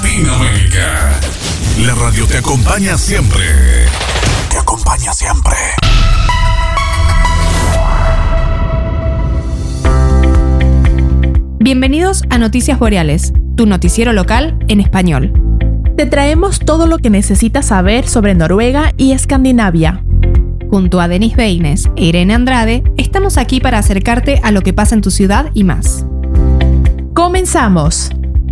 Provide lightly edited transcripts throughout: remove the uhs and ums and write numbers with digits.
Latinoamérica. La radio te acompaña siempre. Te acompaña siempre. Bienvenidos a Noticias Boreales, tu noticiero local en español. Te traemos todo lo que necesitas saber sobre Noruega y Escandinavia. Junto a Denis Beines e Irene Andrade, estamos aquí para acercarte a lo que pasa en tu ciudad y más. ¡Comenzamos!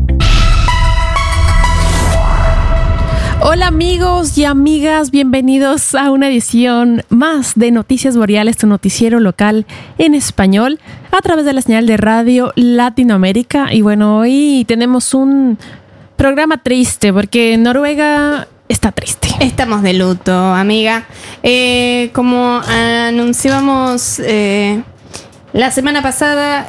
Hola amigos y amigas, bienvenidos a una edición más de Noticias Boreales, tu noticiero local en español, a través de la señal de radio Latinoamérica. Y bueno, hoy tenemos un programa triste porque Noruega está triste. Estamos de luto, amiga. Como anunciábamos la semana pasada,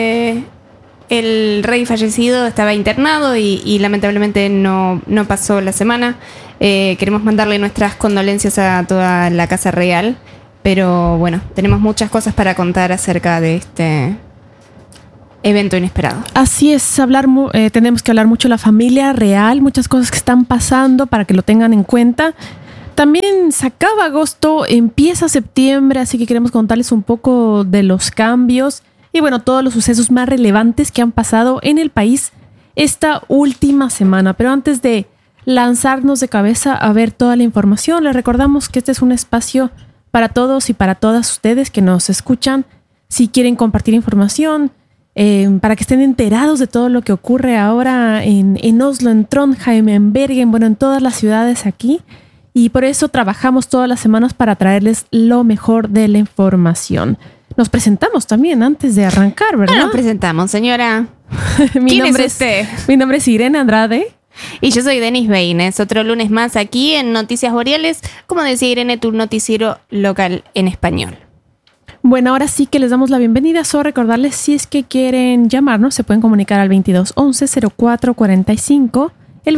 el rey fallecido estaba internado y lamentablemente no pasó la semana. Queremos mandarle nuestras condolencias a toda la Casa Real, pero bueno, tenemos muchas cosas para contar acerca de este evento inesperado. Así es, tenemos que hablar mucho de la familia real, muchas cosas que están pasando para que lo tengan en cuenta. También se acaba agosto, empieza septiembre, así que queremos contarles un poco de los cambios y bueno, todos los sucesos más relevantes que han pasado en el país esta última semana. Pero antes de lanzarnos de cabeza a ver toda la información, les recordamos que este es un espacio para todos y para todas ustedes que nos escuchan. Si quieren compartir información, para que estén enterados de todo lo que ocurre ahora en Oslo, en Trondheim, en Bergen, bueno, en todas las ciudades aquí. Y por eso trabajamos todas las semanas para traerles lo mejor de la información. Nos presentamos también antes de arrancar, ¿verdad? Nos presentamos, señora. ¿Quién es usted? Mi nombre es Irene Andrade. Y yo soy Denis Beines. Otro lunes más aquí en Noticias Boreales. Como decía Irene, tu noticiero local en español. Bueno, ahora sí que les damos la bienvenida. Solo recordarles, si es que quieren llamarnos, se pueden comunicar al 2211-0445, el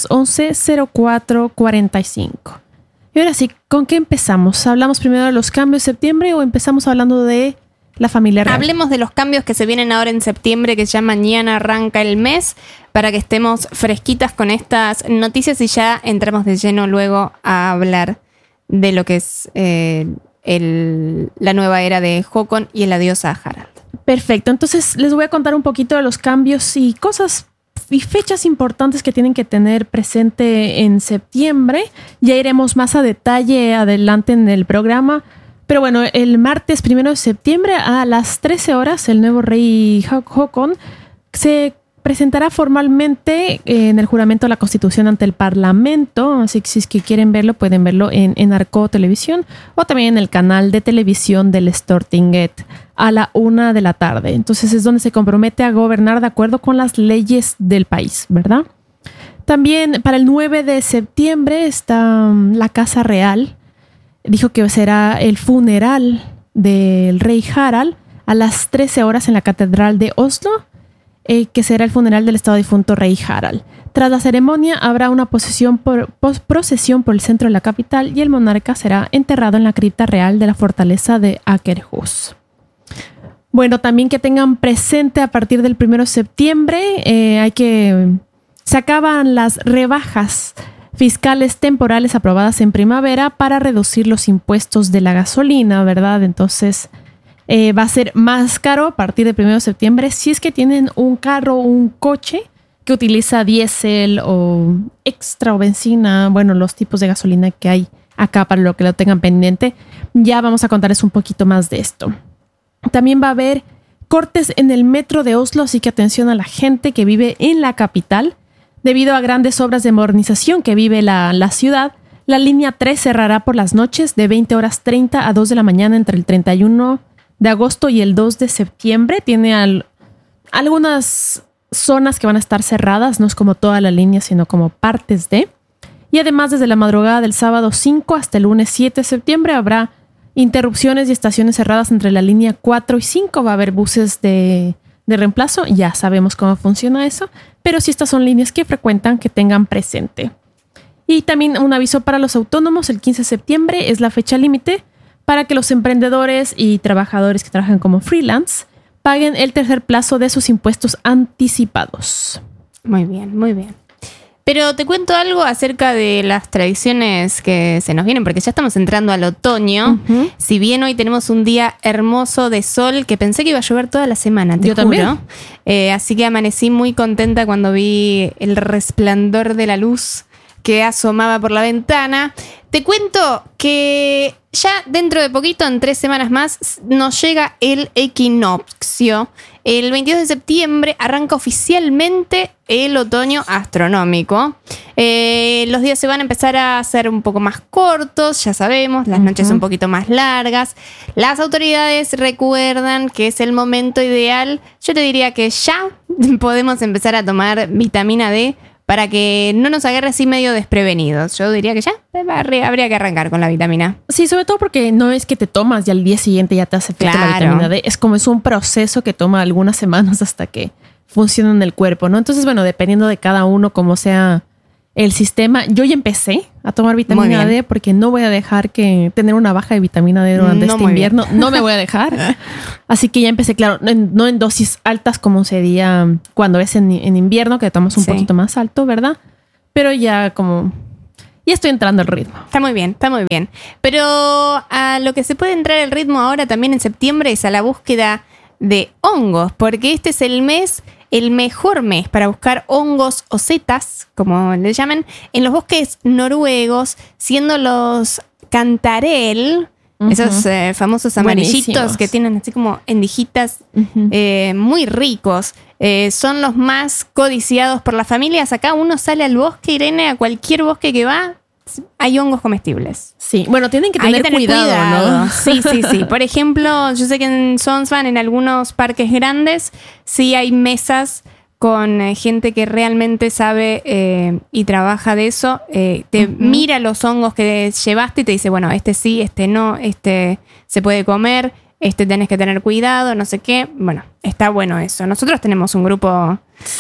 2211-0445. Y ahora sí, ¿con qué empezamos? ¿Hablamos primero de los cambios de septiembre o empezamos hablando de la familia real? Hablemos de los cambios que se vienen ahora en septiembre, que ya mañana arranca el mes, para que estemos fresquitas con estas noticias y ya entramos de lleno luego a hablar de lo que es la nueva era de Håkon y el adiós a Harald. Perfecto, entonces les voy a contar un poquito de los cambios y cosas y fechas importantes que tienen que tener presente en septiembre. Ya iremos más a detalle adelante en el programa. Pero bueno, el martes 1 de septiembre a las 13 horas, el nuevo rey Håkon se presentará formalmente en el juramento de la Constitución ante el Parlamento. Así que si es que quieren verlo, pueden verlo en Arco Televisión o también en el canal de televisión del Stortinget a la 1 de la tarde. Entonces es donde se compromete a gobernar de acuerdo con las leyes del país, ¿verdad? También para el 9 de septiembre está la Casa Real. Dijo que será el funeral del rey Harald a las 13 horas en la Catedral de Oslo, que será el funeral del estado difunto rey Harald. Tras la ceremonia habrá una procesión por el centro de la capital y el monarca será enterrado en la cripta real de la fortaleza de Akershus. Bueno, también que tengan presente a partir del 1 de septiembre se acaban las rebajas fiscales temporales aprobadas en primavera para reducir los impuestos de la gasolina, ¿verdad? Entonces va a ser más caro a partir del 1 de septiembre si es que tienen un carro o un coche que utiliza diésel o extra o benzina, bueno, los tipos de gasolina que hay acá para lo que lo tengan pendiente. Ya vamos a contarles un poquito más de esto. También va a haber cortes en el metro de Oslo, así que atención a la gente que vive en la capital. Debido a grandes obras de modernización que vive la ciudad, la línea 3 cerrará por las noches de 20:30 a 2 de la mañana entre el 31 de agosto y el 2 de septiembre. Tiene algunas zonas que van a estar cerradas, no es como toda la línea, sino como partes de. Y además, desde la madrugada del sábado 5 hasta el lunes 7 de septiembre habrá interrupciones y estaciones cerradas entre la línea 4 y 5. Va a haber buses de reemplazo, ya sabemos cómo funciona eso, pero si estas son líneas que frecuentan, que tengan presente. Y también un aviso para los autónomos: el 15 de septiembre es la fecha límite para que los emprendedores y trabajadores que trabajan como freelance paguen el tercer plazo de sus impuestos anticipados. Muy bien, muy bien. Pero te cuento algo acerca de las tradiciones que se nos vienen, porque ya estamos entrando al otoño. Uh-huh. Si bien hoy tenemos un día hermoso de sol, que pensé que iba a llover toda la semana, te Yo juro. también. Así que amanecí muy contenta cuando vi el resplandor de la luz que asomaba por la ventana. Te cuento que ya dentro de poquito, en 3 semanas más, nos llega el equinoccio. El 22 de septiembre arranca oficialmente el otoño astronómico. Los días se van a empezar a hacer un poco más cortos, ya sabemos, las noches un poquito más largas. Las autoridades recuerdan que es el momento ideal. Yo te diría que ya podemos empezar a tomar vitamina D para que no nos agarre así medio desprevenidos. Yo diría que ya habría que arrancar con la vitamina. Sí, sobre todo porque no es que te tomas y al día siguiente ya te hace efecto la vitamina D. Es un proceso que toma algunas semanas hasta que funciona en el cuerpo, ¿no? Entonces, bueno, dependiendo de cada uno, como sea el sistema. Yo ya empecé a tomar vitamina D porque no voy a dejar que tener una baja de vitamina D durante este invierno. No me voy a dejar. Así que ya empecé, claro, no en dosis altas como sería cuando es en invierno, que tomamos un poquito más alto, ¿verdad? Pero ya ya estoy entrando al ritmo. Está muy bien, está muy bien. Pero a lo que se puede entrar el ritmo ahora también en septiembre es a la búsqueda de hongos, porque este es el mejor mes para buscar hongos o setas, como le llaman, en los bosques noruegos, siendo los cantarell, esos famosos amarillitos que tienen así como endijitas, muy ricos. Son los más codiciados por las familias. Acá uno sale al bosque, Irene, a cualquier bosque que va, hay hongos comestibles. Sí, bueno, tienen que tener cuidado, ¿no? Sí. Por ejemplo, yo sé que en Sonsvan, en algunos parques grandes, sí hay mesas con gente que realmente sabe y trabaja de eso. Te mira los hongos que llevaste y te dice, bueno, este sí, este no, este se puede comer, este tenés que tener cuidado, no sé qué. Bueno, está bueno eso. Nosotros tenemos un grupo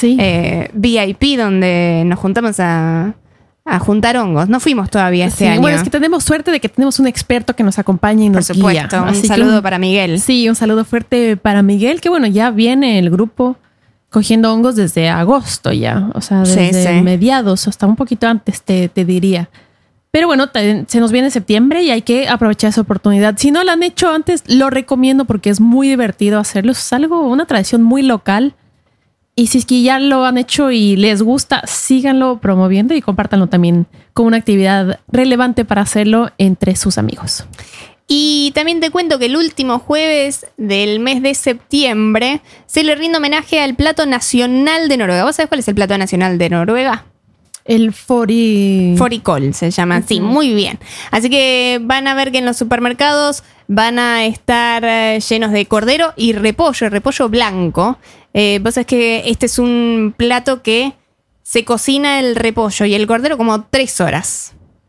VIP donde nos juntamos a juntar hongos. No fuimos todavía este año. Bueno, es que tenemos suerte de que tenemos un experto que nos acompaña y nos guía. Por supuesto, un saludo para Miguel. Sí, un saludo fuerte para Miguel, que bueno, ya viene el grupo cogiendo hongos desde agosto ya. O sea, desde mediados, hasta un poquito antes te diría. Pero bueno, se nos viene septiembre y hay que aprovechar esa oportunidad. Si no lo han hecho antes, lo recomiendo porque es muy divertido hacerlo. Es una tradición muy local. Y si es que ya lo han hecho y les gusta, síganlo promoviendo y compártanlo también como una actividad relevante para hacerlo entre sus amigos. Y también te cuento que el último jueves del mes de septiembre se le rinde homenaje al plato nacional de Noruega. ¿Vos sabés cuál es el plato nacional de Noruega? El Fårikål se llama. Sí, muy bien. Así que van a ver que en los supermercados van a estar llenos de cordero y repollo blanco. Vos sabés que este es un plato que se cocina el repollo y el cordero como 3 horas.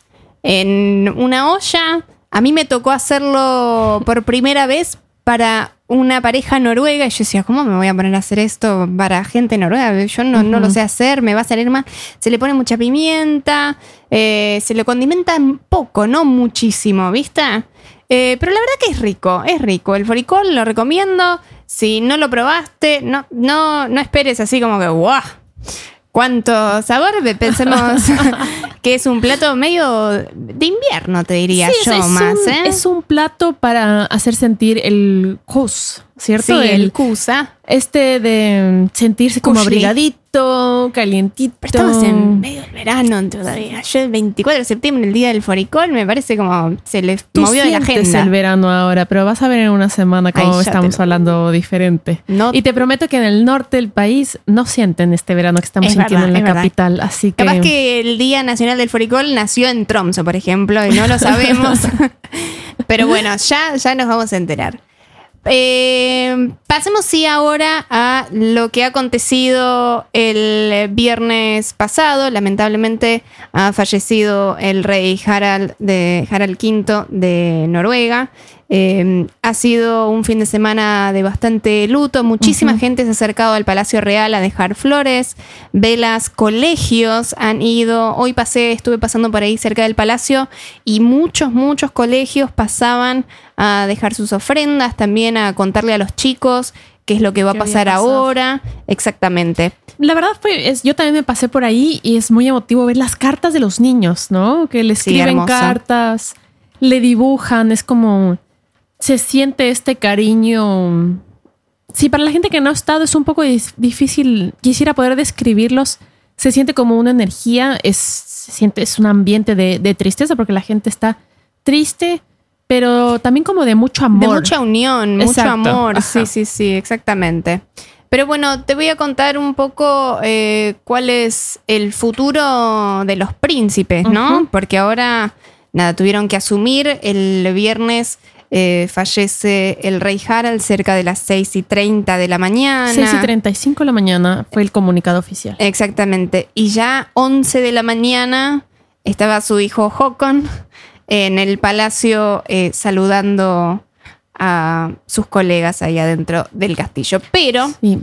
En una olla. A mí me tocó hacerlo por primera vez para una pareja noruega y yo decía, ¿cómo me voy a poner a hacer esto para gente noruega? Yo no lo sé hacer, me va a salir mal. Se le pone mucha pimienta, se le condimenta poco, no muchísimo, ¿viste? Pero la verdad que es rico. El Fårikål lo recomiendo. Si no lo probaste, no esperes así como que ¡guau! ¿Cuánto sabor? Pensemos que es un plato medio de invierno, te diría Es un plato para hacer sentir el kus, ¿cierto? Sí, el kusa. De sentirse como abrigadito, calientito. Pero estamos en medio del verano todavía. Yo el 24 de septiembre, el día del Fårikål, me parece como se le movió de la agenda. Es el verano ahora, pero vas a ver en una semana cómo estamos hablando diferente. Y te prometo que en el norte del país no sienten este verano que estamos sintiendo en la capital. Así que capaz que el Día Nacional del Fårikål nació en Tromsø, por ejemplo, y no lo sabemos. Pero bueno, ya nos vamos a enterar. Pasemos ahora a lo que ha acontecido el viernes pasado. Lamentablemente ha fallecido el rey Harald V de Noruega. Ha sido un fin de semana de bastante luto. Muchísima gente se ha acercado al Palacio Real a dejar flores, velas, colegios han ido. Hoy estuve pasando por ahí cerca del palacio y muchos colegios pasaban a dejar sus ofrendas, también a contarle a los chicos qué es lo que va a ¿Qué pasar había pasado? ahora. Exactamente. La verdad yo también me pasé por ahí y es muy emotivo ver las cartas de los niños, ¿no? Que le Sí, escriben hermoso. cartas, le dibujan, es como se siente este cariño. Sí, para la gente que no ha estado es un poco difícil, quisiera poder describirlos. Se siente como una energía, es un ambiente de tristeza porque la gente está triste, pero también como de mucho amor. De mucha unión, mucho Exacto. amor. Ajá. Sí, exactamente. Pero bueno, te voy a contar un poco cuál es el futuro de los príncipes, ¿no? Ujú. Porque ahora, nada, tuvieron que asumir. El viernes fallece el rey Harald cerca de las 6:30 de la mañana. 6:35 de la mañana fue el comunicado oficial. Exactamente. Y ya 11 de la mañana estaba su hijo Håkon en el palacio saludando a sus colegas ahí adentro del castillo. Pero, Sí.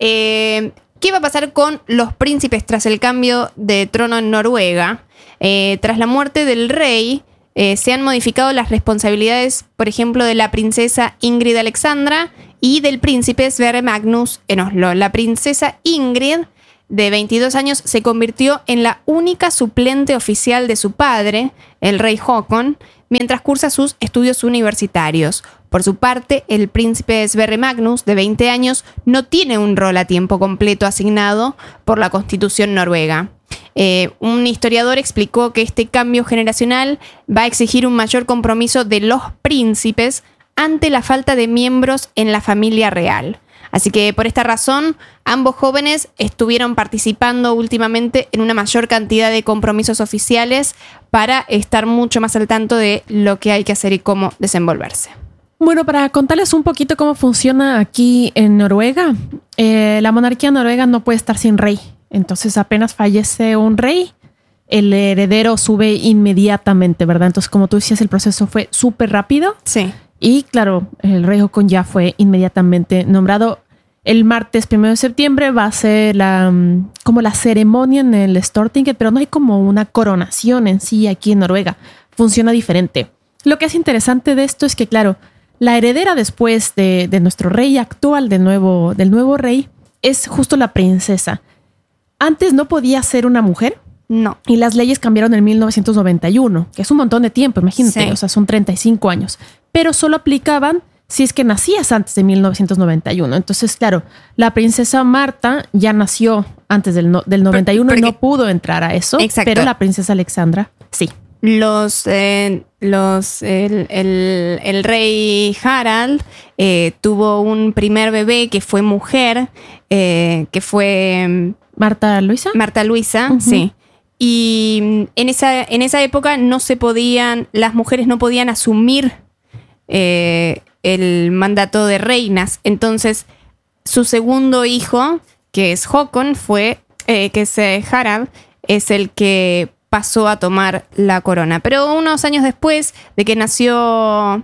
¿qué va a pasar con los príncipes tras el cambio de trono en Noruega? Tras la muerte del rey, se han modificado las responsabilidades, por ejemplo, de la princesa Ingrid Alexandra y del príncipe Sverre Magnus en Oslo. La princesa Ingrid, de 22 años, se convirtió en la única suplente oficial de su padre, el rey Håkon, mientras cursa sus estudios universitarios. Por su parte, el príncipe Sverre Magnus, de 20 años, no tiene un rol a tiempo completo asignado por la Constitución noruega. Un historiador explicó que este cambio generacional va a exigir un mayor compromiso de los príncipes ante la falta de miembros en la familia real. Así que por esta razón, ambos jóvenes estuvieron participando últimamente en una mayor cantidad de compromisos oficiales para estar mucho más al tanto de lo que hay que hacer y cómo desenvolverse. Bueno, para contarles un poquito cómo funciona aquí en Noruega, la monarquía noruega no puede estar sin rey. Entonces, apenas fallece un rey, el heredero sube inmediatamente, ¿verdad? Entonces, como tú decías, el proceso fue súper rápido. Sí. Y claro, el rey Håkon ya fue inmediatamente nombrado. El martes 1 de septiembre va a ser como la ceremonia en el Stortinget, pero no hay como una coronación en sí aquí en Noruega. Funciona diferente. Lo que es interesante de esto es que, claro, la heredera después de nuestro rey actual, del nuevo rey, es justo la princesa. Antes no podía ser una mujer. No. Y las leyes cambiaron en 1991, que es un montón de tiempo, imagínate, Sí. o sea, son 35 años. Pero solo aplicaban si es que nacías antes de 1991. Entonces, claro, la princesa Marta ya nació antes del 91 y porque- no pudo entrar a eso. Exacto. Pero la princesa Alexandra, sí. El rey Harald tuvo un primer bebé que fue mujer, que fue Marta Luisa. Marta Luisa, Ujú. sí. Y en esa época las mujeres no podían asumir el mandato de reinas. Entonces, su segundo hijo, que es Håkon, que es Harald, es el que pasó a tomar la corona. Pero unos años después de que nació...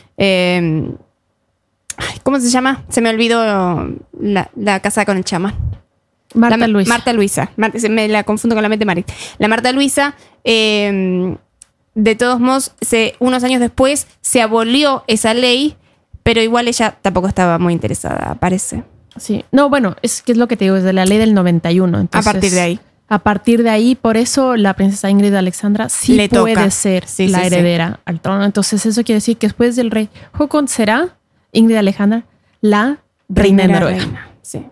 ¿cómo se llama? Se me olvidó la casa con el chamán. Marta Luisa. Marta Luisa. Me la confundo con la mente Marit. La Marta Luisa, de todos modos, unos años después se abolió esa ley, pero igual ella tampoco estaba muy interesada, parece. Sí. No, bueno, es que es lo que te digo, es de la ley del 91. Entonces, A partir de ahí. A partir de ahí, por eso la princesa Ingrid Alexandra sí Le puede toca. ser Sí, la sí, sí. heredera al trono. Entonces eso quiere decir que después del rey Håkon será Ingrid Alexandra la reina de Primera Noruega. reina, sí.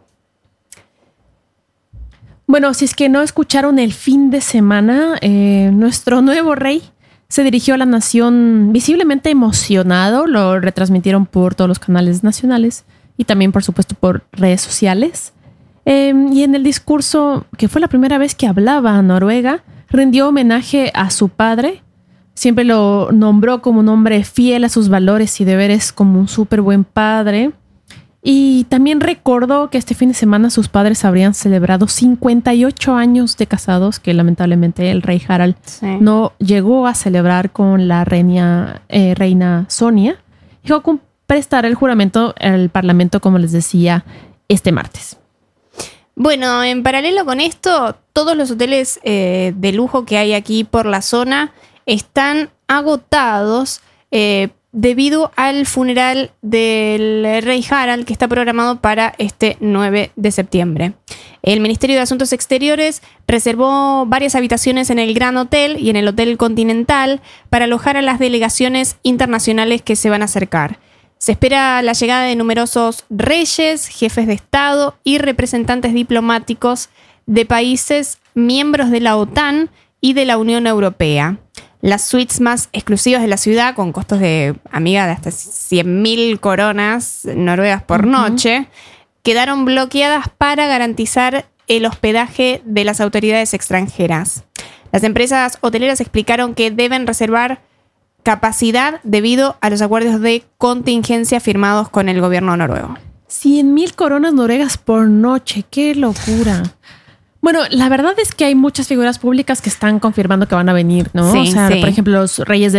Bueno, si es que no escucharon el fin de semana, nuestro nuevo rey se dirigió a la nación visiblemente emocionado. Lo retransmitieron por todos los canales nacionales y también, por supuesto, por redes sociales. Y en el discurso, que fue la primera vez que hablaba a Noruega, rindió homenaje a su padre. Siempre lo nombró como un hombre fiel a sus valores y deberes, como un súper buen padre. Y también recordó que este fin de semana sus padres habrían celebrado 58 años de casados, que lamentablemente el rey Harald Sí. no llegó a celebrar con la reina Sonia. Y Håkon prestará el juramento al parlamento, como les decía, este martes. Bueno, en paralelo con esto, todos los hoteles de lujo que hay aquí por la zona están agotados debido al funeral del rey Harald que está programado para este 9 de septiembre. El Ministerio de Asuntos Exteriores reservó varias habitaciones en el Grand Hotel y en el Hotel Continental para alojar a las delegaciones internacionales que se van a acercar. Se espera la llegada de numerosos reyes, jefes de Estado y representantes diplomáticos de países miembros de la OTAN y de la Unión Europea. Las suites más exclusivas de la ciudad, con costos de hasta 100.000 coronas noruegas por noche, quedaron bloqueadas para garantizar el hospedaje de las autoridades extranjeras. Las empresas hoteleras explicaron que deben reservar capacidad debido a los acuerdos de contingencia firmados con el gobierno noruego. 100.000 coronas noruegas por noche, qué locura. Bueno, la verdad es que hay muchas figuras públicas que están confirmando que van a venir, ¿no? Sí, o sea, sí. Por ejemplo, los reyes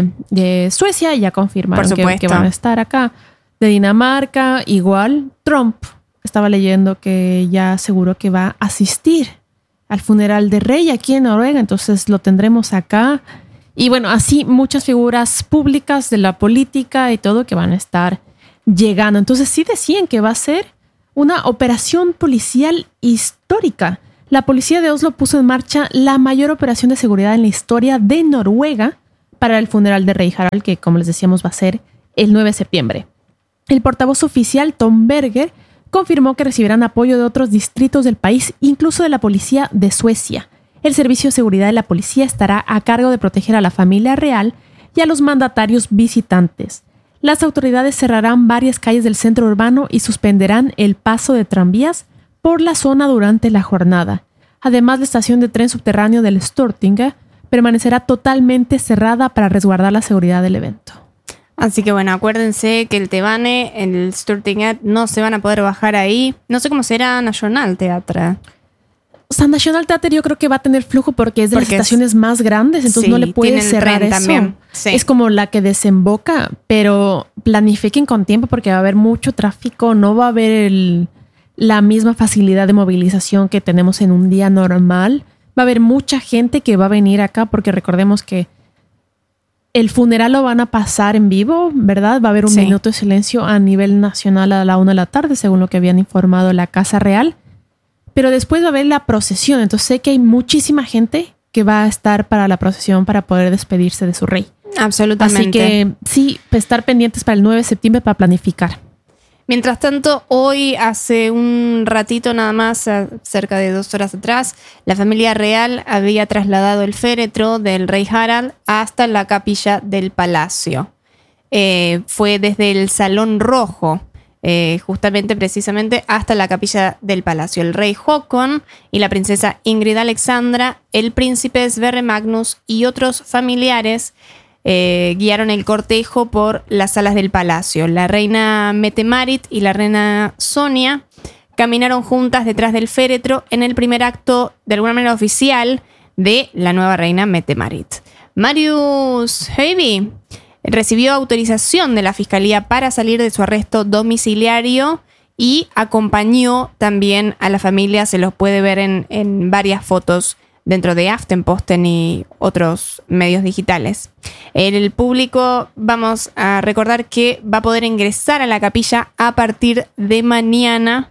de Suecia ya confirmaron que van a estar acá. De Dinamarca, igual. Trump, estaba leyendo que ya aseguró que va a asistir al funeral de rey aquí en Noruega, entonces lo tendremos acá. Y bueno, así muchas figuras públicas de la política y todo que van a estar llegando. Entonces sí decían que va a ser una operación policial histórica. La policía de Oslo puso en marcha la mayor operación de seguridad en la historia de Noruega para el funeral de rey Harald, que como les decíamos va a ser el 9 de septiembre. El portavoz oficial Tom Berger confirmó que recibirán apoyo de otros distritos del país, incluso de la policía de Suecia. El servicio de seguridad de la policía estará a cargo de proteger a la familia real y a los mandatarios visitantes. Las autoridades cerrarán varias calles del centro urbano y suspenderán el paso de tranvías por la zona durante la jornada. Además, la estación de tren subterráneo del Stortinget permanecerá totalmente cerrada para resguardar la seguridad del evento. Así que bueno, acuérdense que el Tebane, el Stortinget, no se van a poder bajar ahí. No sé cómo será National Theatre. O sea, National Theatre yo creo que va a tener flujo porque es de las estaciones más grandes, entonces no le puede cerrar eso. También. Sí. Es como la que desemboca, pero planifiquen con tiempo porque va a haber mucho tráfico, no va a haber la misma facilidad de movilización que tenemos en un día normal. Va a haber mucha gente que va a venir acá porque recordemos que el funeral lo van a pasar en vivo, ¿verdad? Va a haber un minuto de silencio a nivel nacional a la 1 de la tarde, según lo que habían informado la Casa Real. Pero después va a haber la procesión. Entonces sé que hay muchísima gente que va a estar para la procesión para poder despedirse de su rey. Absolutamente. Así que sí, estar pendientes para el 9 de septiembre para planificar. Mientras tanto, hoy, hace un ratito nada más, cerca de 2 horas atrás, la familia real había trasladado el féretro del rey Harald hasta la capilla del palacio. Fue desde el Salón Rojo, precisamente hasta la capilla del palacio. El rey Håkon y la princesa Ingrid Alexandra, el príncipe Sverre Magnus y otros familiares guiaron el cortejo por las salas del palacio. La reina Mette-Marit y la reina Sonia caminaron juntas detrás del féretro en el primer acto, de alguna manera oficial, de la nueva reina Mette-Marit. Marius Høiby recibió autorización de la fiscalía para salir de su arresto domiciliario y acompañó también a la familia. Se los puede ver en varias fotos dentro de Aftenposten y otros medios digitales. El público, vamos a recordar que va a poder ingresar a la capilla a partir de mañana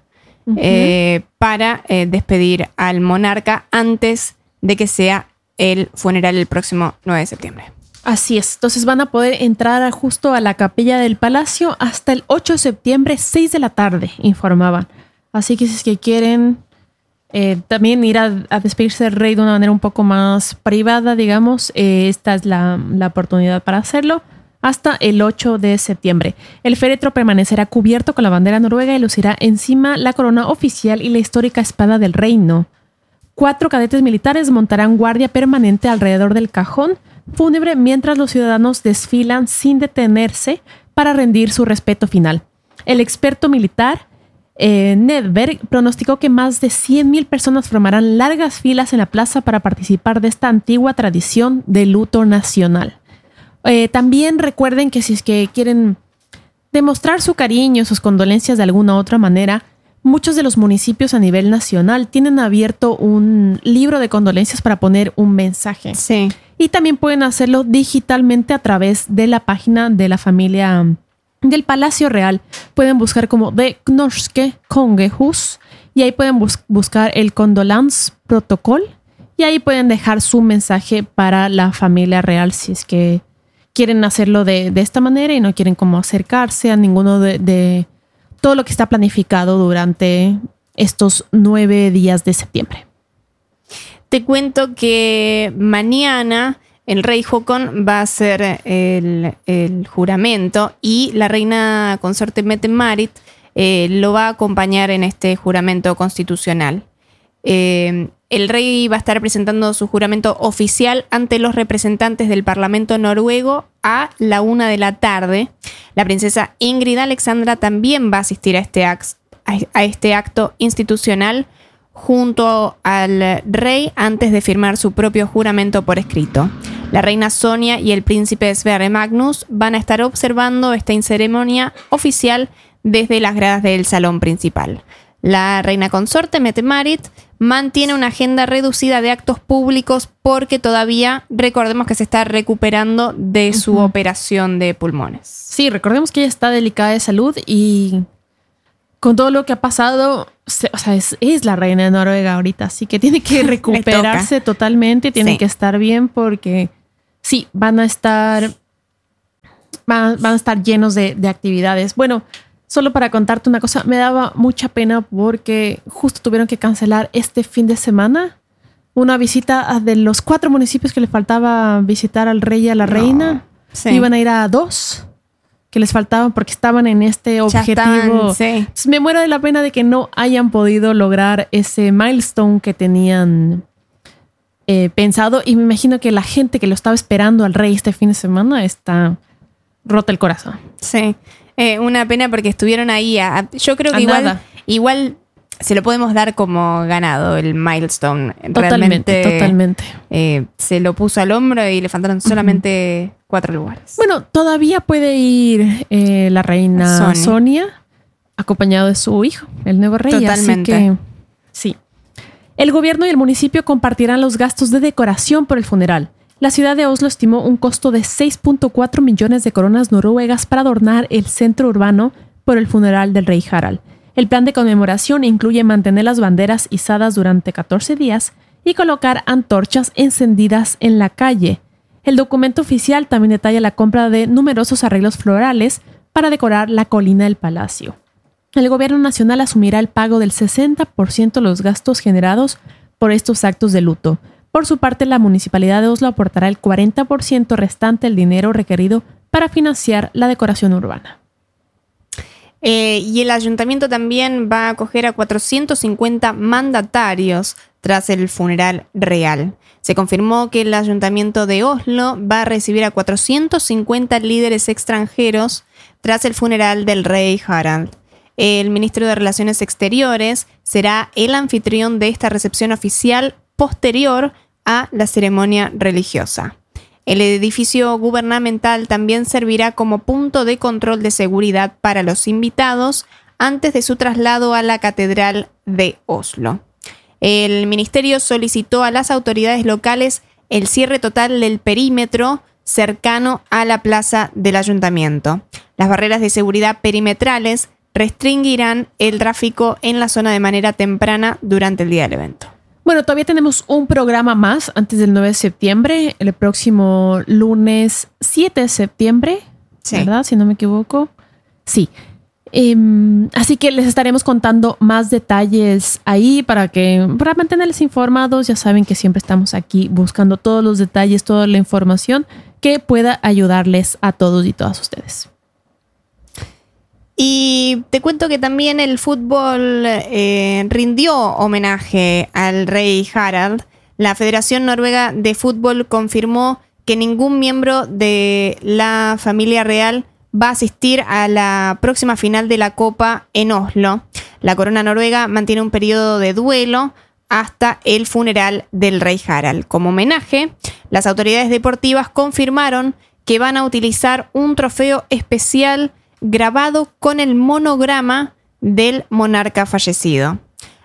para despedir al monarca antes de que sea el funeral el próximo 9 de septiembre. Así es. Entonces van a poder entrar justo a la capilla del palacio hasta el 8 de septiembre, 6 de la tarde, informaban. Así que si es que quieren también ir a despedirse del rey de una manera un poco más privada, digamos, esta es la oportunidad para hacerlo hasta el 8 de septiembre. El féretro permanecerá cubierto con la bandera noruega y lucirá encima la corona oficial y la histórica espada del reino. 4 cadetes militares montarán guardia permanente alrededor del cajón fúnebre mientras los ciudadanos desfilan sin detenerse para rendir su respeto final. El experto militar Nedberg pronosticó que más de 100.000 personas formarán largas filas en la plaza para participar de esta antigua tradición de luto nacional. También recuerden que si es que quieren demostrar su cariño, sus condolencias de alguna otra manera, muchos de los municipios a nivel nacional tienen abierto un libro de condolencias para poner un mensaje. Sí. Y también pueden hacerlo digitalmente a través de la página de la familia del Palacio Real. Pueden buscar como Det Norske Kongehus y ahí pueden buscar el Condolence Protocol y ahí pueden dejar su mensaje para la familia real si es que quieren hacerlo de esta manera y no quieren como acercarse a ninguno de todo lo que está planificado durante estos 9 días de septiembre. Te cuento que mañana el rey Haakon va a hacer el juramento y la reina consorte Mette-Marit lo va a acompañar en este juramento constitucional. El rey va a estar presentando su juramento oficial ante los representantes del Parlamento noruego a la 1:00 p.m. La princesa Ingrid Alexandra también va a asistir a este acto institucional junto al rey antes de firmar su propio juramento por escrito. La reina Sonia y el príncipe Sverre Magnus van a estar observando esta ceremonia oficial desde las gradas del salón principal. La reina consorte Mette-Marit mantiene una agenda reducida de actos públicos porque todavía, recordemos que se está recuperando de su operación de pulmones. Sí, recordemos que ella está delicada de salud y con todo lo que ha pasado, o sea, es la reina de Noruega ahorita, así que tiene que recuperarse totalmente, tiene que estar bien porque sí, van a estar llenos de actividades. Bueno, solo para contarte una cosa, me daba mucha pena porque justo tuvieron que cancelar este fin de semana una visita de los 4 municipios que le faltaba visitar al rey y a la reina. Sí. Iban a ir a 2 que les faltaban porque estaban en este objetivo. Entonces, me muero de la pena de que no hayan podido lograr ese milestone que tenían pensado. Y me imagino que la gente que lo estaba esperando al rey este fin de semana está rota el corazón. Sí. Una pena porque estuvieron ahí. Yo creo que igual se lo podemos dar como ganado el milestone. Totalmente. Se lo puso al hombro y le faltaron solamente 4 lugares. Bueno, todavía puede ir la reina Sonia acompañado de su hijo, el nuevo rey. Totalmente. Así que sí. El gobierno y el municipio compartirán los gastos de decoración por el funeral. La ciudad de Oslo estimó un costo de 6.4 millones de coronas noruegas para adornar el centro urbano por el funeral del rey Harald. El plan de conmemoración incluye mantener las banderas izadas durante 14 días y colocar antorchas encendidas en la calle. El documento oficial también detalla la compra de numerosos arreglos florales para decorar la colina del palacio. El gobierno nacional asumirá el pago del 60% de los gastos generados por estos actos de luto. Por su parte, la Municipalidad de Oslo aportará el 40% restante del dinero requerido para financiar la decoración urbana. Y el ayuntamiento también va a acoger a 450 mandatarios tras el funeral real. Se confirmó que el ayuntamiento de Oslo va a recibir a 450 líderes extranjeros tras el funeral del rey Harald. El ministro de Relaciones Exteriores será el anfitrión de esta recepción oficial posterior a la ceremonia religiosa. El edificio gubernamental también servirá como punto de control de seguridad para los invitados antes de su traslado a la Catedral de Oslo. El ministerio solicitó a las autoridades locales el cierre total del perímetro cercano a la plaza del ayuntamiento. Las barreras de seguridad perimetrales restringirán el tráfico en la zona de manera temprana durante el día del evento. Bueno, todavía tenemos un programa más antes del 9 de septiembre, el próximo lunes 7 de septiembre, ¿verdad? Si no me equivoco. Sí. Así que les estaremos contando más detalles ahí para mantenerles informados. Ya saben que siempre estamos aquí buscando todos los detalles, toda la información que pueda ayudarles a todos y todas ustedes. Y te cuento que también el fútbol rindió homenaje al rey Harald. La Federación Noruega de Fútbol confirmó que ningún miembro de la familia real va a asistir a la próxima final de la Copa en Oslo. La corona noruega mantiene un periodo de duelo hasta el funeral del rey Harald. Como homenaje, las autoridades deportivas confirmaron que van a utilizar un trofeo especial grabado con el monograma del monarca fallecido.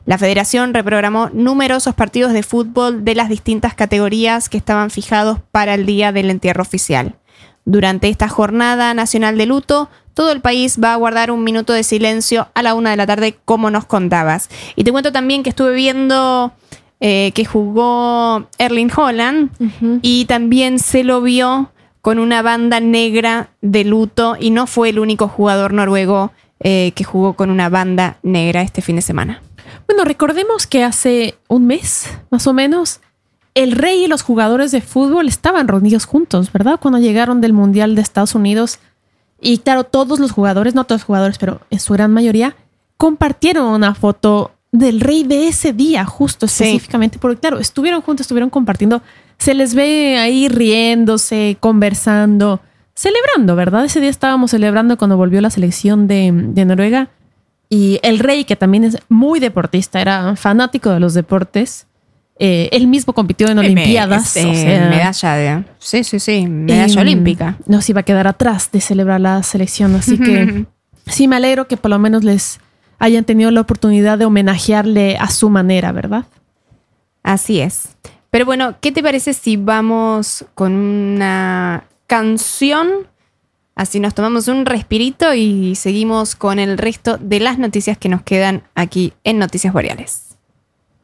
La federación reprogramó numerosos partidos de fútbol de las distintas categorías que estaban fijados para el día del entierro oficial. Durante esta jornada nacional de luto, todo el país va a guardar un minuto de silencio a la 1 de la tarde, como nos contabas. Y te cuento también que estuve viendo que jugó Erling Haaland y también se lo vio con una banda negra de luto y no fue el único jugador noruego que jugó con una banda negra este fin de semana. Bueno, recordemos que hace un mes, más o menos, el rey y los jugadores de fútbol estaban reunidos juntos, ¿verdad? Cuando llegaron del Mundial de Estados Unidos. Y claro, todos los jugadores, no todos los jugadores, pero en su gran mayoría, compartieron una foto del rey de ese día, justo específicamente. Sí. Porque claro, estuvieron juntos, estuvieron compartiendo. Se les ve ahí riéndose, conversando, celebrando, ¿verdad? Ese día estábamos celebrando cuando volvió la selección de Noruega. Y el rey, que también es muy deportista, era fanático de los deportes. Él mismo compitió en Olimpiadas. O sea, medalla de... Sí, medalla olímpica. No se iba a quedar atrás de celebrar la selección. Así que sí, me alegro que por lo menos les hayan tenido la oportunidad de homenajearle a su manera, ¿verdad? Así es. Pero bueno, ¿qué te parece si vamos con una canción? Así nos tomamos un respirito y seguimos con el resto de las noticias que nos quedan aquí en Noticias Boreales.